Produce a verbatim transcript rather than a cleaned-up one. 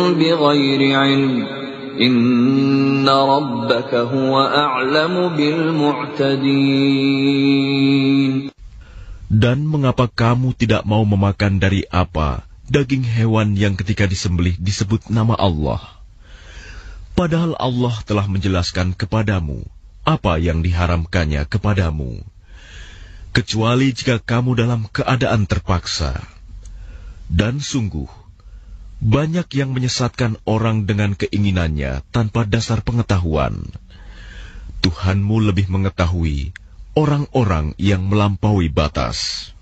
بغير علم إن ربك هو أعلم بالمعتدين. Dan mengapa kamu tidak mau memakan dari apa daging hewan yang ketika disembelih disebut nama Allah? Padahal Allah telah menjelaskan kepadamu apa yang diharamkannya kepadamu, kecuali jika kamu dalam keadaan terpaksa. Dan sungguh, banyak yang menyesatkan orang dengan keinginannya tanpa dasar pengetahuan. Tuhanmu lebih mengetahui orang-orang yang melampaui batas.